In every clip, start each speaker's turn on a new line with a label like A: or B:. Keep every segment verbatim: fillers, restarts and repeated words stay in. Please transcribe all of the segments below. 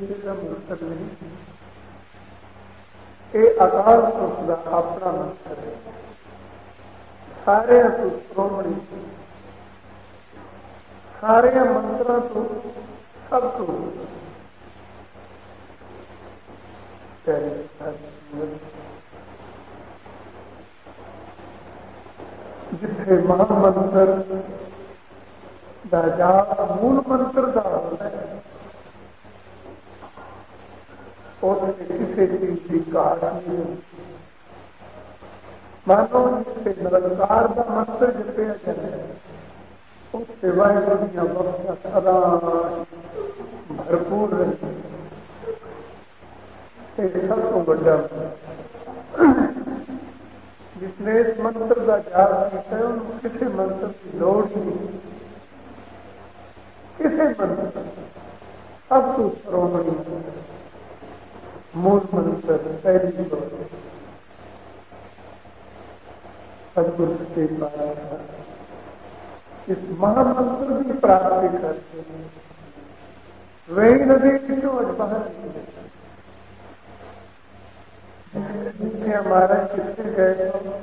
A: ਕਿਸੇ ਦਾ ਮੰਤਰ ਨਹੀਂ, ਇਹ ਅਕਾਲ ਪੁਰਖ ਦਾ ਆਪਣਾ ਮੰਤਰ ਹੈ। ਸਾਰਿਆਂ ਤੋਂ ਸ਼੍ਰੋਮਣੀ, ਸਾਰਿਆਂ ਮੰਤਰਾਂ ਤੋਂ ਸਭ ਤੋਂ ਜਿੱਥੇ ਮਹਾਂਮੰਤਰ ਦਾ ਜਾਪ ਮੂਲ ਮੰਤਰ ਦਾ ਹੁੰਦਾ ਹੈ, ਉੱਥੇ ਕਿਸੇ ਚੀਜ਼ ਦੀ ਘਾਟ ਨਹੀਂ ਹੁੰਦੀ। ਮਾਨੋ ਜਿੱਥੇ ਨਿਰੰਕਾਰ ਦਾ ਮੰਤਰ ਜਪਿਆ ਜਾਂਦਾ ਹੈ, ਉੱਥੇ ਵਾਹਿਗੁਰੂ ਦੀਆਂ ਬਖਸ਼ਾਂ ਸਦਾ ਭਰਪੂਰ ਰਹਿੰਦੀਆਂ। ਇਹ ਸਭ ਤੋਂ ਵੱਡਾ ਜਿਸਨੇ ਇਸ ਮੰਤਰ ਦਾ ਜਾਪ ਕੀਤਾ ਉਹਨੂੰ ਕਿਸੇ ਮੰਤਰ ਦੀ ਲੋੜ ਨਹੀਂ। ਕਿਸੇ ਮੰਤਰ ਸਭ ਤੋਂ ਸ਼੍ਰੋਮਣੀ ਮੂਲ ਮੰਤਰ ਪਹਿਲੀ ਲੋੜ सदगुरु के पास इस महामंत्र की प्राप्ति करते हैं। वही नदी क्यों आज बाहर जिसने हमारा किससे गए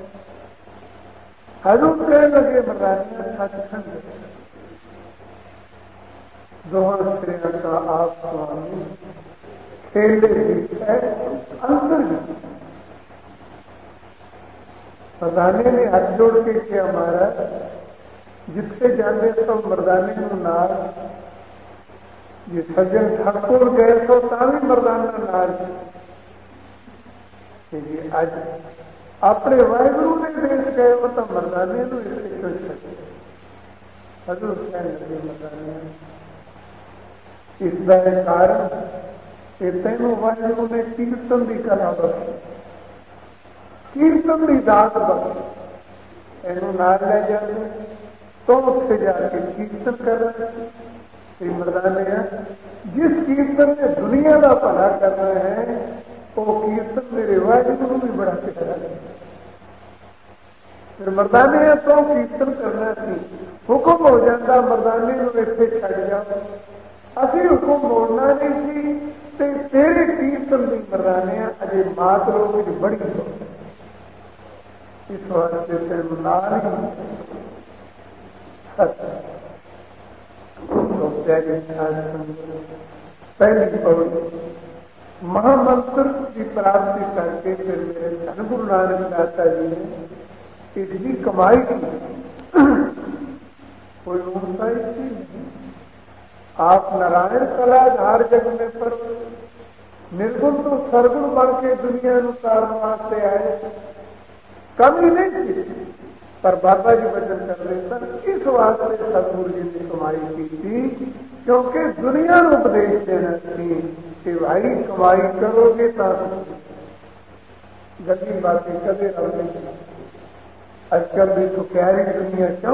A: हजूर कहने लगे मरानिया सचखंड दोहा श्रेया का आप स्वामी खेले है अंतर मरदाने ने हाथ जोड़ के किया हमारा जिससे जाने सब मरदाने को नार ये सज्जन ठाकुर गए तो तावी मरदाना नार आज अपने वाहिगुरु ने देश गए वो तो मरदाने को इसे क्यों सके हजूर कहने लगे मरदाने इसका कारण तेनों वाहिगुरु ने कीर्तन की कला बख्शी कीर्तन की दात बख्शी एनू नाल ले जाते तो उत्थे जाके कीर्तन कर रहे मरदाने जिस कीर्तन ने दुनिया का भला करना है वो कीर्तन मेरे वाहिगुरू भी बड़ा प्यारा है। फिर मरदाने तो कीर्तन करना सी हुक्म हो जाता मरदाने को इत्थे छड्ड जाओ असी हुक्म मोड़ना नहीं सी ते तेरे कीर्तन की मरदाने अजे मात लोग बड़ी हो इस वास्ते तेन नाल पहली पौड़ी महामंत्र की प्राप्ति करके फिर मेरे धन गुरु नानक दाता जी ने इतनी कमाई की कोई ऊंचाई थी। आप नारायण कला हर जग में पर निर्गुण तो सरगुण बन के दुनिया उतारने वास्ते आए कमी नहीं थी पर बाबा जी वचन कर रहे सर इस वास्ते सतगुरु जी ने कमाई की थी क्योंकि दुनिया को उपदेश देना थी कि भाई कमाई करोगे तो गंदी बातें कदे रहोगे। आजकल भी तो प्यारी दुनिया क्यों